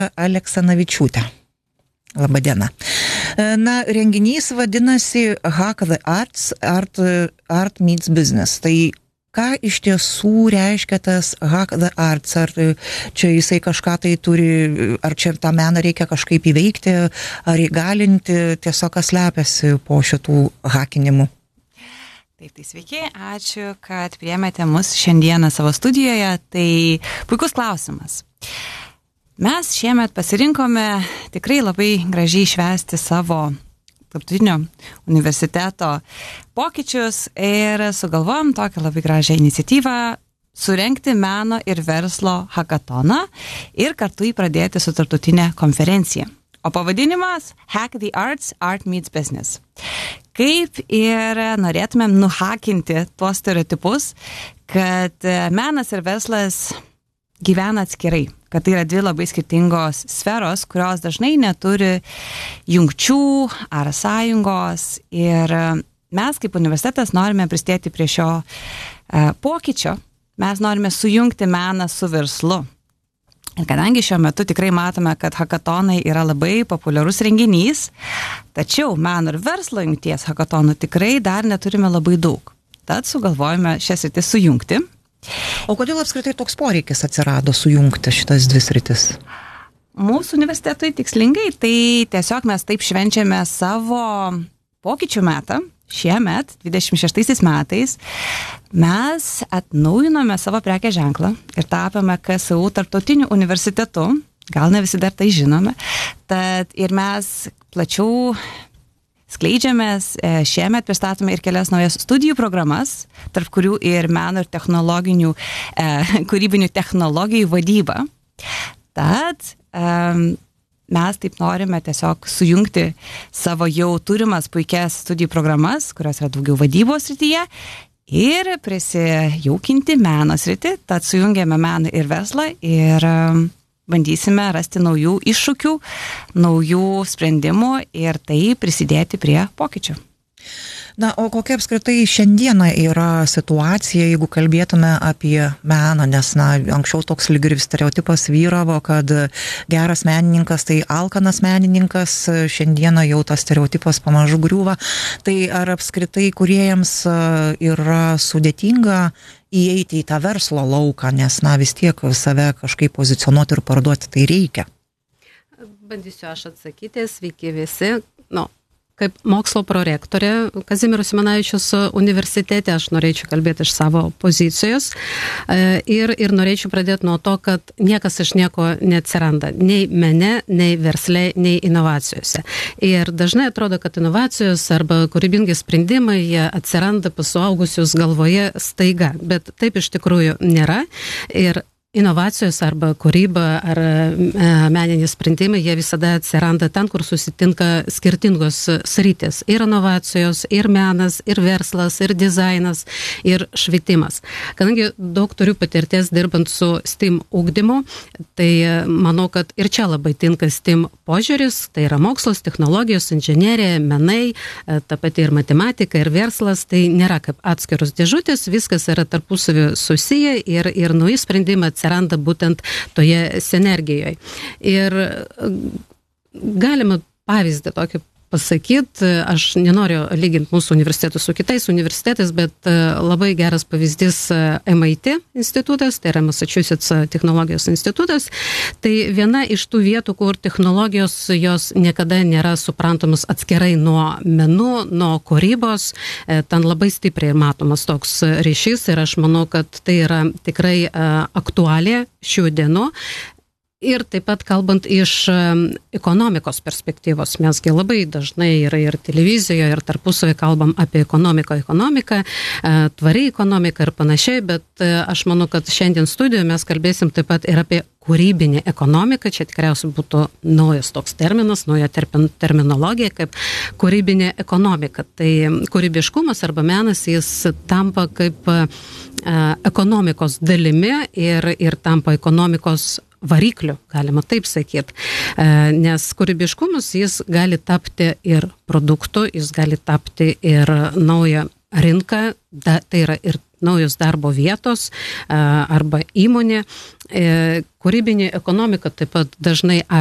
Aleksanavičiūtė. Labadiena. Na, renginys vadinasi Hack the Arts, Art Meets Business. Tai ką iš tiesų reiškia tas Hack the Arts? Ar čia jisai kažką tai turi, ar čia tą meną reikia kažkaip įveikti, ar įgalinti, tiesiog kas slepiasi po šitų hakinimų? Taip, tai sveiki, ačiū, kad priėmėte mus šiandieną savo studijoje. Tai puikus klausimas. Mes šiemet pasirinkome tikrai labai gražiai švęsti savo tarptautinio universiteto pokyčius ir sugalvojom tokią labai gražią iniciatyvą surengti meno ir verslo hackatoną ir kartu jį pradėti su tarptautinė konferencija. O pavadinimas Hack the Arts, Art Meets Business. Kaip ir norėtumėm nuhakinti tuos stereotipus, kad menas ir verslas gyvena atskirai, kad tai yra dvi labai skirtingos sferos, kurios dažnai neturi jungčių ar sąjungos. Ir mes kaip universitetas norime prisidėti prie šio pokyčio. Mes norime sujungti meną su verslu. Ir kadangi šiuo metu tikrai matome, kad hackatonai yra labai populiarus renginys, tačiau meno ir verslo jungties hackatonų tikrai dar neturime labai daug. Tad sugalvojame šias sritis sujungti. O kodėl apskritai toks poreikis atsirado sujungti šitas dvi sritis? Mūsų universitetui tikslingai, tai tiesiog mes taip švenčiame savo pokyčių metą. Šiemet, 26 metais, mes atnaujinome savo prekės ženklą ir tapome KSU tarptautiniu universitetu. Gal ne visi dar tai žinome. Tad ir mes plačiau skleidžiamės, šiemet pristatome ir kelias naujas studijų programas, tarp kurių ir meno ir technologinių, kūrybinių technologijų vadyba. Tad mes taip norime tiesiog sujungti savo jau turimas puikias studijų programas, kurios yra daugiau vadybos srityje, ir prisijaukinti meno sritį. Tad sujungėme meną ir verslą ir bandysime rasti naujų iššūkių, naujų sprendimų ir tai prisidėti prie pokyčių. Na, o kokia apskritai šiandieną yra situacija, jeigu kalbėtume apie meną, nes, na, anksčiau toks lyg ir stereotipas vyravo, kad geras menininkas tai alkanas menininkas, šiandieną jau tas stereotipas pamažu griūva. Tai ar apskritai kūrėjams yra sudėtinga įeiti į tą verslo lauką, nes, na, vis tiek save kažkaip pozicionuoti ir parduoti tai reikia? Bandysiu aš atsakyti, sveiki visi. Kaip mokslo prorektorė Kazimiero Simonavičiaus universitete, aš norėčiau kalbėti iš savo pozicijos ir norėčiau pradėti nuo to, kad niekas iš nieko neatsiranda, nei mene, nei versle, nei inovacijose. Ir dažnai atrodo, kad inovacijos arba kūrybingi sprendimai jie atsiranda pas suaugusius galvoje staiga, bet taip iš tikrųjų nėra. Ir inovacijos arba kūryba ar meniniai sprendimai, jie visada atsiranda ten, kur susitinka skirtingos sritys. Ir inovacijos, ir menas, ir verslas, ir dizainas, ir švietimas. Kadangi daug turiu patirties dirbant su STEAM ugdymu, tai manau, kad ir čia labai tinka STEAM požiūris, tai yra mokslos, technologijos, inžinierija, menai, ta pati ir matematika, ir verslas, tai nėra kaip atskirus dėžutės, viskas yra tarpusavį susiję ir nauji sprendimai atsiranda būtent toje sinergijoje. Ir galima pavyzdį tokį pasakyti, aš nenoriu lyginti mūsų universitetų su kitais universitetais, bet labai geras pavyzdys MIT institutas, tai yra Massachusetts technologijos institutas. Tai viena iš tų vietų, kur technologijos jos niekada nėra suprantamos atskirai nuo menų, nuo kūrybos, ten labai stipriai matomas toks ryšys ir aš manau, kad tai yra tikrai aktualija šių dienų. Ir taip pat kalbant iš ekonomikos perspektyvos, mesgi labai dažnai yra ir televizijoje, ir tarpusavį kalbam apie ekonomiką, tvari ekonomika ir panašiai, bet aš manau, kad šiandien studijoje mes kalbėsim taip pat ir apie kūrybinė ekonomika, čia tikriausiai būtų naujas toks terminas, nauja terminologija, kaip kūrybinė ekonomika. Tai kūrybiškumas arba menas, jis tampa kaip ekonomikos dalimi ir tampa ekonomikos variklių, galima taip sakyti, nes kūrybiškumas jis gali tapti ir produktu, jis gali tapti ir naują rinką, tai yra ir naujos darbo vietos arba įmonė. Kūrybinė ekonomika taip pat dažnai